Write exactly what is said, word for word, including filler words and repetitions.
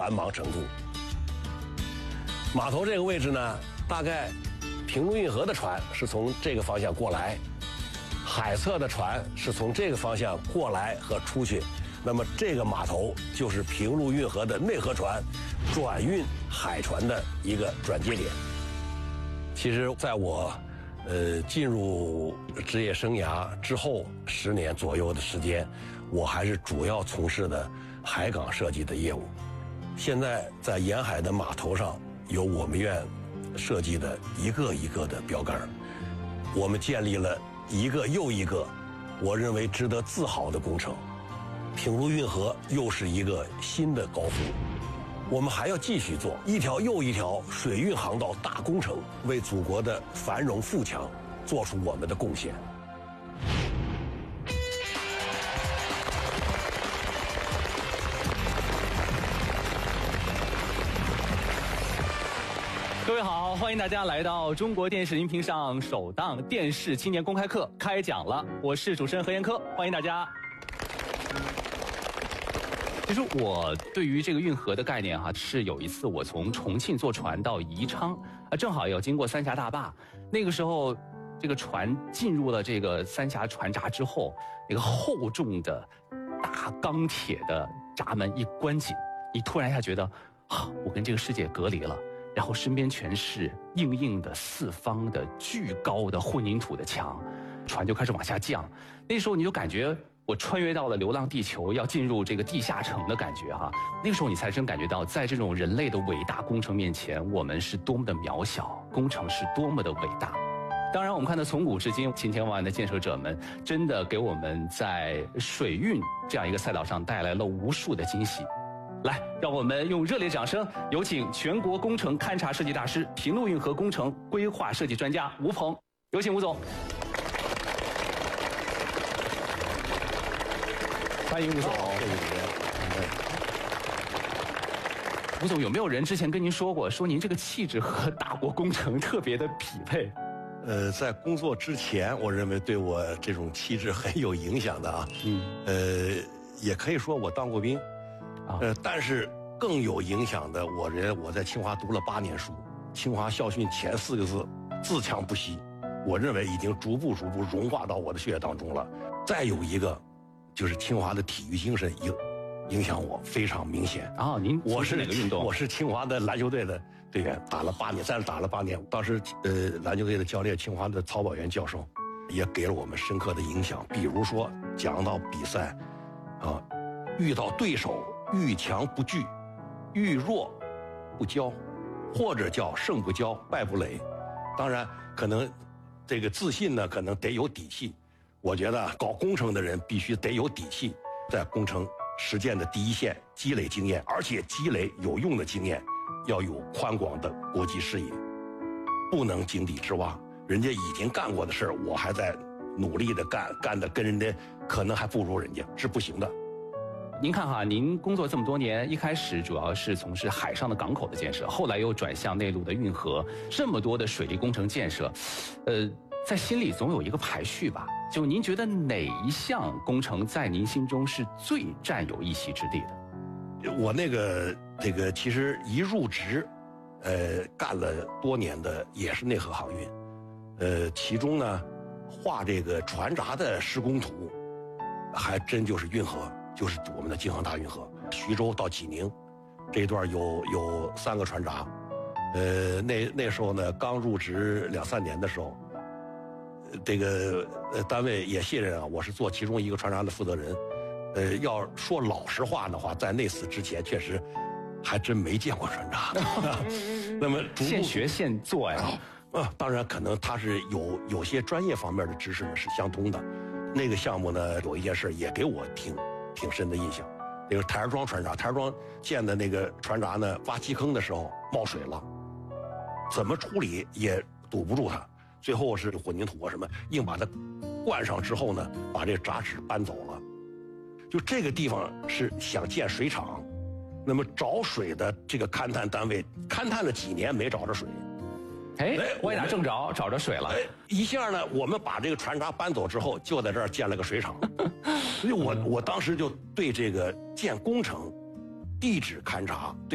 繁忙程度。码头这个位置呢，大概平陆运河的船是从这个方向过来，海侧的船是从这个方向过来和出去，那么这个码头就是平陆运河的内河船转运海船的一个转接点。其实在我呃进入职业生涯之后十年左右的时间，我还是主要从事的海港设计的业务。现在在沿海的码头上有我们院设计的一个一个的标杆，我们建立了一个又一个我认为值得自豪的工程。平陆运河又是一个新的高峰，我们还要继续做一条又一条水运航道大工程，为祖国的繁荣富强做出我们的贡献。 各位好，欢迎大家来到中国电视荧屏上首档电视青年公开课开讲了，我是主持人何延科，欢迎大家。其实我对于这个运河的概念哈，是有一次我从重庆坐船到宜昌，啊，正好要经过三峡大坝，那个时候这个船进入了这个三峡船闸之后，那个厚重的大钢铁的闸门一关紧，你突然一下觉得啊，我跟这个世界隔离了。然后身边全是硬硬的四方的巨高的混凝土的墙，船就开始往下降。那时候你就感觉我穿越到了流浪地球，要进入这个地下城的感觉哈。那个时候你才真感觉到，在这种人类的伟大工程面前，我们是多么的渺小，工程是多么的伟大。当然我们看到从古至今千千万万的建设者们真的给我们在水运这样一个赛道上带来了无数的惊喜。来，让我们用热烈掌声，有请全国工程勘察设计大师、平陆运河工程规划设计专家吴鹏，有请吴总。欢迎吴总。 谢谢您。 吴总，有没有人之前跟您说过，说您这个气质和大国工程特别的匹配？ 呃，在工作之前，我认为对我这种气质很有影响的啊。嗯。呃，也可以说我当过兵。呃，但是更有影响的，我人我在清华读了八年书，清华校训前四个字“自强不息”，我认为已经逐步逐步融化到我的血液当中了。再有一个，就是清华的体育精神影影响我非常明显啊。哦，您我是哪个运动？ 我是清华的篮球队的队员，打了八年，在这打了八年。当时呃，篮球队的教练，清华的曹宝元教授，也给了我们深刻的影响。比如说，讲到比赛，啊，遇到对手。遇强不惧，遇弱不骄，或者叫胜不骄，败不馁。当然，可能这个自信呢，可能得有底气。我觉得搞工程的人必须得有底气，在工程实践的第一线积累经验，而且积累有用的经验，要有宽广的国际视野，不能井底之蛙。人家已经干过的事儿，我还在努力的干，干的跟人家可能还不如人家，是不行的。 您看哈，您工作这么多年，一开始主要是从事海上的港口的建设，后来又转向内陆的运河，这么多的水利工程建设，呃，在心里总有一个排序吧？就您觉得哪一项工程在您心中是最占有一席之地的？ 我那个这个其实一入职，呃，干了多年的也是内河航运，呃，其中呢，画这个船闸的施工图，还真就是运河。就是我们的京杭大运河，徐州到济宁，这一段有有三个船闸，呃，那那时候呢，刚入职两三年的时候，这个呃单位也信任啊，我是做其中一个船闸的负责人，呃，要说老实话的话，在那次之前确实还真没见过船闸，那么现学现做呀， 啊，当然可能他是有有些专业方面的知识呢是相通的，那个项目呢有一件事也给我挺。挺深的印象，那个台儿庄船闸，台儿庄建的那个船闸呢，挖基坑的时候冒水了，怎么处理也堵不住它，最后是混凝土啊什么，硬把它灌上之后呢，把这个闸齿搬走了。就这个地方是想建水厂，那么找水的这个勘探单位勘探了几年没找着水， 哎，歪打正着找着水了，哎， 一下呢，我们把这个船闸搬走之后，就在这儿建了个水厂。所以我我当时就对这个建工程、地质勘察。对